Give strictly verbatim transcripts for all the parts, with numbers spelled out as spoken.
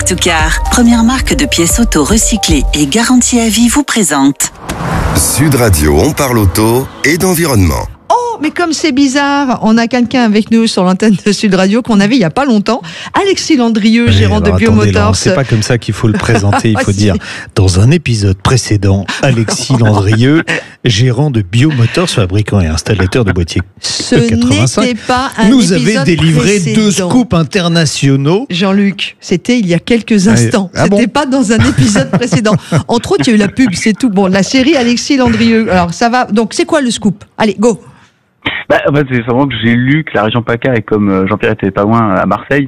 Work to Car, première marque de pièces auto recyclées et garantie à vie, vous présente Sud Radio, on parle auto et d'environnement. Oh, mais comme c'est bizarre, on a quelqu'un avec nous sur l'antenne de Sud Radio qu'on avait il n'y a pas longtemps, Alexis Landrieux, oui, gérant de Biomotors. C'est pas comme ça qu'il faut le présenter, il faut si. dire dans un épisode précédent, Alexis Landrieux, gérant de Biomotors, fabricant et installateur de boîtiers Ce E quatre-vingt-cinq, n'était pas un nous épisode avait délivré précédent. deux scoops internationaux. Jean-Luc, c'était il y a quelques instants. Ah c'était bon pas dans un épisode précédent. Entre autres, il y a eu la pub, c'est tout. Bon, la série Alexis Landrieux. Alors, ça va. Donc, c'est quoi le scoop? Allez, go. Bah, en fait, c'est vraiment que j'ai lu que la région PACA, et comme euh, Jean-Pierre était pas loin à Marseille,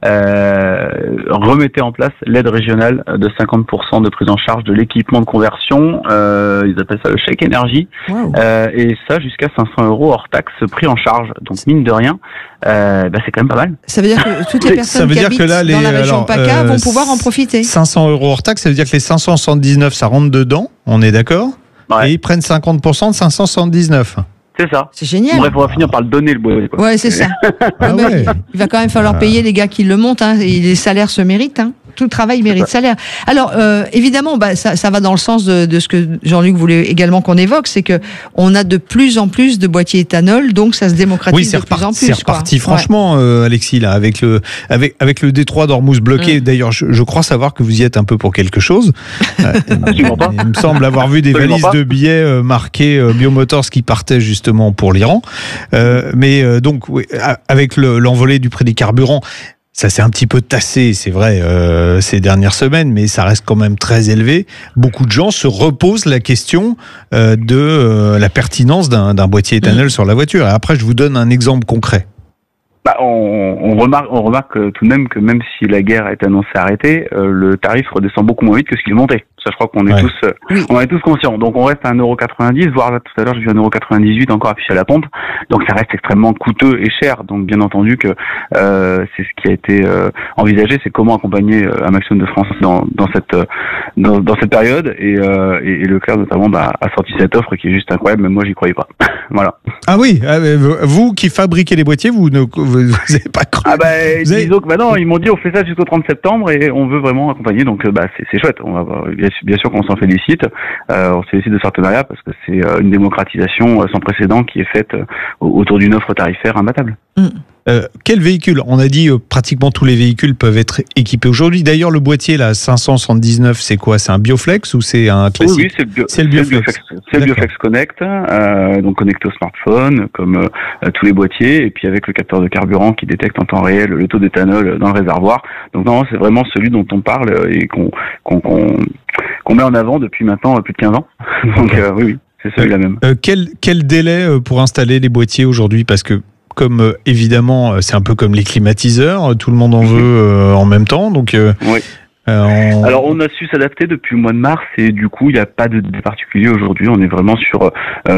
euh, remettait en place l'aide régionale de cinquante pour cent de prise en charge de l'équipement de conversion. Euh, ils appellent ça le chèque énergie. Wow. Euh, et ça jusqu'à cinq cents euros hors taxe pris en charge. Donc, mine de rien, euh, bah, c'est quand même pas mal. Ça veut dire que toutes les personnes qui habitent là, les, dans la région alors, PACA euh, vont pouvoir en profiter. cinq cents euros hors taxe, ça veut dire que les cinq cent soixante-dix-neuf, ça rentre dedans, on est d'accord? Ouais. Et ils prennent cinquante pour cent de cinq cent soixante-dix-neuf. C'est ça. C'est génial. Bref, on va finir par le donner, le bois. quoi. Ouais, c'est ça. Ah Mais ouais. Il va quand même falloir payer les gars qui le montent. Hein, et les salaires se méritent. Hein. Tout le travail mérite salaire. Alors, euh, évidemment, bah, ça, ça va dans le sens de, de ce que Jean-Luc voulait également qu'on évoque, c'est que on a de plus en plus de boîtiers éthanol, donc ça se démocratise Oui, c'est de plus en reparti, plus. c'est reparti. Quoi. Franchement, ouais. euh, Alexis, là, avec le avec avec le détroit d'Ormuz bloqué. Mm. D'ailleurs, je, je crois savoir que vous y êtes un peu pour quelque chose. euh, Absolument pas. Il me semble avoir vu des Absolument valises pas. de billets euh, marqués euh, Biomotors qui partaient justement pour l'Iran. Euh, mais euh, donc, oui, avec le, l'envolée du prix des carburants. Ça s'est un petit peu tassé, c'est vrai, euh, ces dernières semaines, mais ça reste quand même très élevé. Beaucoup de gens se reposent la question euh, de euh, la pertinence d'un, d'un boîtier éthanol mmh. sur la voiture. Et après, je vous donne un exemple concret. Bah, on, on remarque, on remarque tout de même que même si la guerre est annoncée arrêtée, euh, le tarif redescend beaucoup moins vite que ce qu'il est monté. Ça, je crois qu'on est ouais. tous, euh, oui. on est tous conscients. Donc, on reste à un euro quatre-vingt-dix, voire là, tout à l'heure, j'ai vu un euro quatre-vingt-dix-huit encore affiché à la pompe. Donc, ça reste extrêmement coûteux et cher. Donc, bien entendu que euh, c'est ce qui a été euh, envisagé, c'est comment accompagner euh, un maximum de France dans, dans cette euh, dans, dans cette période. Et, euh, et, et Leclerc notamment bah, a sorti cette offre qui est juste incroyable. Même moi, j'y croyais pas. Voilà. Ah oui, vous qui fabriquez les boîtiers, vous ne vous, vous avez pas cru. Ah bah, vous avez... disons que bah non, ils m'ont dit on fait ça jusqu'au trente septembre et on veut vraiment accompagner. Donc, bah c'est, c'est chouette. On va bien sûr qu'on s'en félicite. Euh, on se félicite de ce partenariat parce que c'est une démocratisation sans précédent qui est faite autour d'une offre tarifaire imbattable. Mmh. Euh, quel véhicule? On a dit euh, pratiquement tous les véhicules peuvent être équipés aujourd'hui. D'ailleurs, le boîtier là, cinq cent soixante-dix-neuf, c'est quoi? C'est un Bioflex ou c'est un classique? Oui, oui, c'est le, bio, c'est le Bioflex. C'est le Bioflex, c'est le Bioflex Connect, euh, donc connecté au smartphone, comme euh, tous les boîtiers, et puis avec le capteur de carburant qui détecte en temps réel le taux d'éthanol dans le réservoir. Donc non, c'est vraiment celui dont on parle et qu'on qu'on, qu'on, qu'on met en avant depuis maintenant plus de quinze ans. Donc euh, oui, oui, c'est celui-là même. Euh, quel, quel délai pour installer les boîtiers aujourd'hui? Parce que comme euh, évidemment, c'est un peu comme les climatiseurs, tout le monde en veut euh, en même temps. Donc, euh, oui. Euh, on... Alors, on a su s'adapter depuis le mois de mars et du coup, il n'y a pas de délai particulier aujourd'hui. On est vraiment sur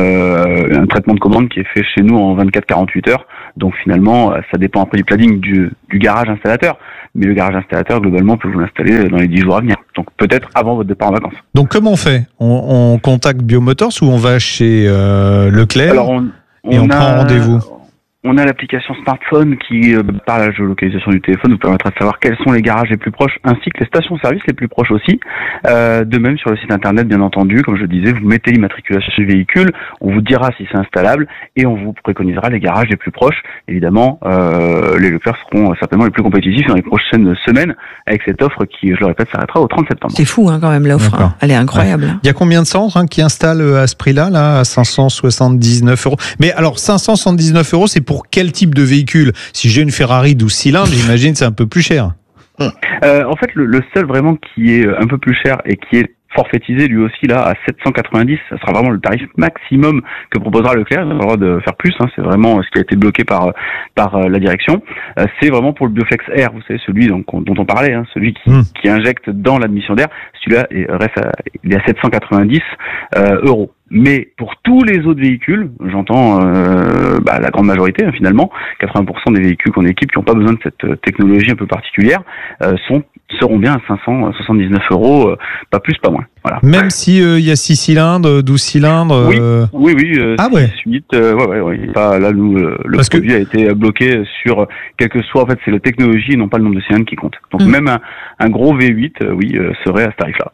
euh, un traitement de commande qui est fait chez nous en vingt-quatre à quarante-huit heures. Donc, finalement, ça dépend après du planning du, du garage installateur. Mais le garage installateur, globalement, peut vous l'installer dans les dix jours à venir. Donc, peut-être avant votre départ en vacances. Donc, comment on fait? on, on contacte Biomotors ou on va chez euh, Leclerc? Alors, on, on et on a... prend rendez-vous? On a l'application smartphone qui, euh, par la géolocalisation du téléphone, vous permettra de savoir quels sont les garages les plus proches, ainsi que les stations-service les plus proches aussi. Euh, de même, sur le site internet, bien entendu, comme je le disais, vous mettez l'immatriculation du véhicule, on vous dira si c'est installable, et on vous préconisera les garages les plus proches. Évidemment, euh, les Leclerc seront certainement les plus compétitifs dans les prochaines semaines, avec cette offre qui, je le répète, s'arrêtera au trente septembre. C'est fou, hein, quand même, l'offre. Hein. Elle est incroyable. Ouais. Il y a combien de centres hein, qui installent à ce prix-là, là, à cinq cent soixante-dix-neuf euros? Mais alors, cinq cent soixante-dix-neuf euros, c'est pour quel type de véhicule? Si j'ai une Ferrari douze cylindres, j'imagine c'est un peu plus cher. Euh, en fait, le, le seul vraiment qui est un peu plus cher et qui est forfaitisé lui aussi là à sept cent quatre-vingt-dix, ça sera vraiment le tarif maximum que proposera Leclerc. Il a le droit de faire plus, hein, c'est vraiment ce qui a été bloqué par par la direction. Euh, c'est vraiment pour le Bioflex Air, vous savez, celui donc, dont on parlait, hein, celui qui, mmh. qui injecte dans l'admission d'air. Celui-là est, reste à, il est à sept cent quatre-vingt-dix euh, euros. Mais pour tous les autres véhicules, j'entends euh, bah, la grande majorité hein, finalement, quatre-vingts pour cent des véhicules qu'on équipe qui n'ont pas besoin de cette technologie un peu particulière, euh, sont seront bien à cinq cent soixante-dix-neuf euros, euh, pas plus, pas moins. Voilà. Même si il euh, y a six cylindres, douze cylindres. Euh... Oui, oui, oui. Euh, ah ouais. huit, euh, ouais, ouais, ouais. Pas, là, nous, euh, le Parce produit que... a été bloqué sur quel que soit. En fait, c'est la technologie, et non pas le nombre de cylindres qui compte. Donc mmh. même un, un gros V huit, euh, oui, euh, serait à ce tarif-là.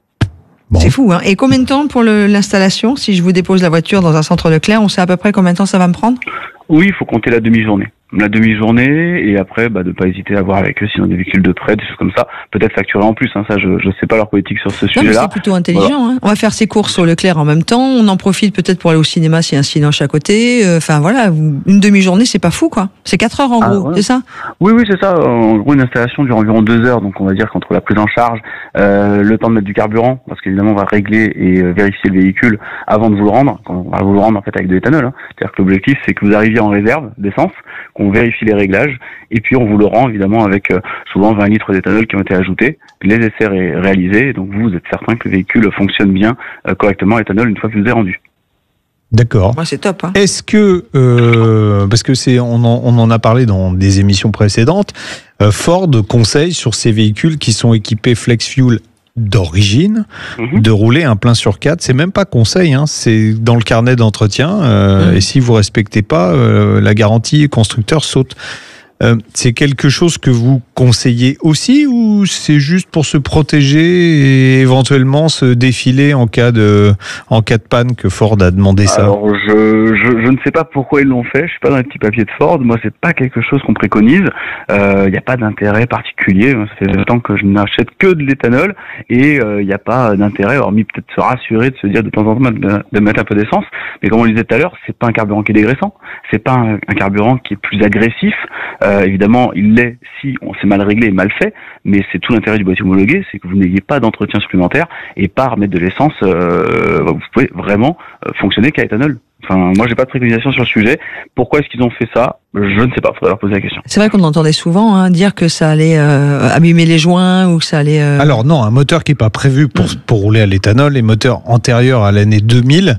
Bon. C'est fou, hein. Et combien de temps pour le, l'installation? Si je vous dépose la voiture dans un centre Leclerc, on sait à peu près combien de temps ça va me prendre? Oui, il faut compter la demi-journée. La demi-journée, et après, bah, de pas hésiter à voir avec eux s'ils ont des véhicules de prêt, des choses comme ça. Peut-être facturer en plus, hein, ça, je, je sais pas leur politique sur ce sujet-là. C'est plutôt intelligent, voilà. hein. On va faire ses courses au Leclerc en même temps, on en profite peut-être pour aller au cinéma s'il y a un cinoche à côté. Enfin, euh, voilà, une demi-journée, c'est pas fou, quoi. C'est quatre heures en ah, gros, ouais. c'est ça? Oui, oui, c'est ça. En gros, une installation dure environ deux heures, donc on va dire qu'entre la prise en charge, euh, le temps de mettre du carburant, parce qu'évidemment, on va régler et euh, vérifier le véhicule avant de vous le rendre. On va vous le rendre, en fait, avec de l'éthanol, hein. C'est-à-dire que l'objectif, c'est que vous arriviez en réserve d'essence, qu'on vérifie les réglages, et puis on vous le rend évidemment avec euh, souvent vingt litres d'éthanol qui ont été ajoutés, les essais ré- réalisés, donc vous, vous êtes certain que le véhicule fonctionne bien euh, correctement à l'éthanol une fois que vous êtes rendu. D'accord. Ouais, c'est top. Hein. Est-ce que, euh, parce que c'est, on en, on en a parlé dans des émissions précédentes, euh, Ford conseille sur ces véhicules qui sont équipés Flex Fuel d'origine, mmh. de rouler un plein sur quatre. C'est même pas conseil, hein, c'est dans le carnet d'entretien. Euh, mmh. Et si vous respectez pas, euh, la garantie constructeur saute. Euh, c'est quelque chose que vous conseillez aussi, ou c'est juste pour se protéger et éventuellement se défiler en cas de, en cas de panne que Ford a demandé ça? Alors, je, je, je ne sais pas pourquoi ils l'ont fait. Je suis pas dans les petits papiers de Ford. Moi, c'est pas quelque chose qu'on préconise. Il euh, n'y a pas d'intérêt particulier. Ça fait longtemps que je n'achète que de l'éthanol et il euh, n'y a pas d'intérêt, hormis peut-être se rassurer, de se dire de temps en temps de mettre un peu d'essence. Mais comme on le disait tout à l'heure, c'est pas un carburant qui est dégraissant. C'est pas un, un carburant qui est plus agressif. Euh, évidemment, il l'est si on s'est mal réglé et mal fait, mais c'est tout l'intérêt du boîtier homologué, c'est que vous n'ayez pas d'entretien supplémentaire et pas remettre de l'essence, euh, vous pouvez vraiment fonctionner qu'à éthanol. Enfin, moi, j'ai pas de préconisation sur le sujet. Pourquoi est-ce qu'ils ont fait ça? Je ne sais pas. Faudrait leur poser la question. C'est vrai qu'on entendait souvent hein, dire que ça allait euh, abîmer les joints ou que ça allait. Euh... Alors non, un moteur qui est pas prévu pour mmh. pour rouler à l'éthanol, les moteurs antérieurs à l'année deux mille,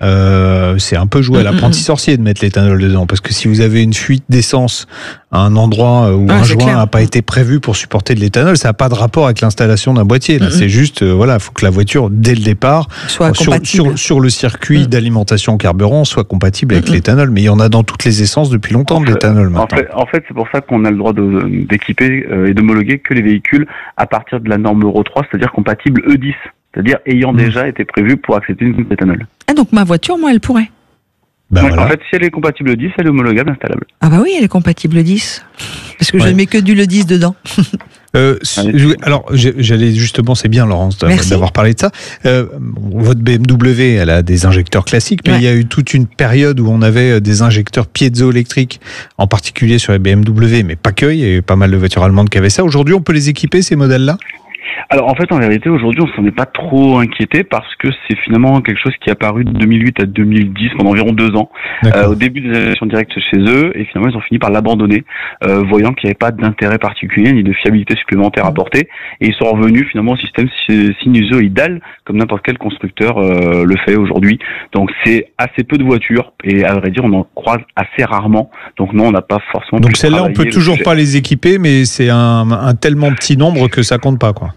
euh, c'est un peu jouer à l'apprenti sorcier de mettre l'éthanol dedans, parce que si vous avez une fuite d'essence à un endroit où ah, un joint n'a pas été prévu pour supporter de l'éthanol, ça n'a pas de rapport avec l'installation d'un boîtier. Là, mmh. c'est juste, euh, voilà, il faut que la voiture dès le départ soit sur, sur sur le circuit mmh. d'alimentation carburant soit compatible avec mmh. l'éthanol. Mais il y en a dans toutes les essences depuis longtemps. En fait, l'éthanol maintenant. En fait, en fait, c'est pour ça qu'on a le droit de, d'équiper euh, et d'homologuer que les véhicules à partir de la norme Euro trois, c'est-à-dire compatible E dix, c'est-à-dire ayant mmh. déjà été prévu pour accepter une éthanol. Ah, donc ma voiture, moi, elle pourrait. Ben ouais, voilà. En fait, si elle est compatible E dix, elle est homologable, installable. Ah bah oui, elle est compatible E dix. Parce que ouais. je ne mets que du E dix dedans. Euh, alors, j'allais justement, c'est bien, Laurence, d'avoir parlé de ça. Euh, votre B M W, elle a des injecteurs classiques, mais ouais. il y a eu toute une période où on avait des injecteurs piézoélectriques, en particulier sur les B M W, mais pas que, il y a eu pas mal de voitures allemandes qui avaient ça. Aujourd'hui, on peut les équiper, ces modèles-là ? Alors en fait, en vérité, aujourd'hui, on s'en est pas trop inquiété parce que c'est finalement quelque chose qui est apparu de deux mille huit à deux mille dix, pendant environ deux ans, euh, au début des élections directes chez eux, et finalement ils ont fini par l'abandonner, euh, voyant qu'il n'y avait pas d'intérêt particulier ni de fiabilité supplémentaire apportée, et ils sont revenus finalement au système sinusoïdal comme n'importe quel constructeur euh, le fait aujourd'hui. Donc c'est assez peu de voitures, et à vrai dire, on en croise assez rarement. Donc non, on n'a pas forcément. Donc celle-là, on peut toujours pas les équiper, mais c'est un, un tellement petit nombre que ça compte pas, quoi.